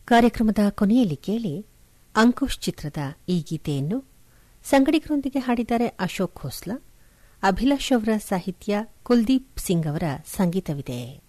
ಕಾರ್ಯಕ್ರಮದ ಕೊನೆಯಲ್ಲಿ ಕೇಳಿ ಅಂಕುಶ್ ಚಿತ್ರದ ಈ ಗೀತೆಯನ್ನು ಸಂಗಡಿಗರೊಂದಿಗೆ ಹಾಡಿದ್ದಾರೆ ಅಶೋಕ್ ಖೋಸ್ಲಾ. ಅಭಿಲಾಷ್ ಅವರ ಸಾಹಿತ್ಯ, ಕುಲ್ದೀಪ್ ಸಿಂಗ್ ಅವರ ಸಂಗೀತವಿದೆ.